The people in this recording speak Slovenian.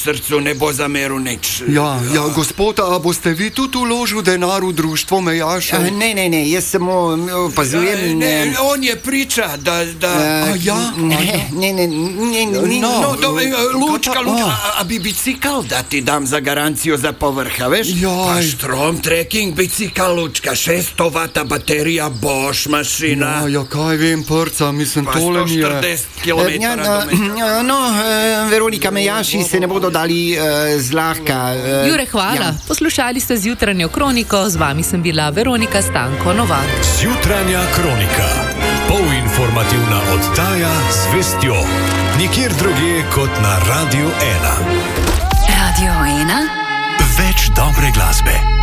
srcu ne bo zameril nič. Ja, gospod, a boste vi tudi uložil denar v društvo Mejašev? Ne, jaz samo opazujem. Ne, on je priča, da... Ne, Lučka, a bi bicikl da ti dam za garancijo za povrha, veš? Pa Strom trekking bicikl, Lučka, 600 vata baterija, Bosch mašina. Ja, kaj vem, prca, mislim, tole mi je... 140 kilometara Veronika, Mejaši se ne bodo dali zlahka. Jure, hvala. Poslušali ste Zjutranjo kroniko, z vami sem bila Veronika Stanko Novak. Zjutranja kronika. Polinformativna oddaja z vestjo. Nikjer drugje kot na Radio 1. Radio 1. Več dobre glasbe.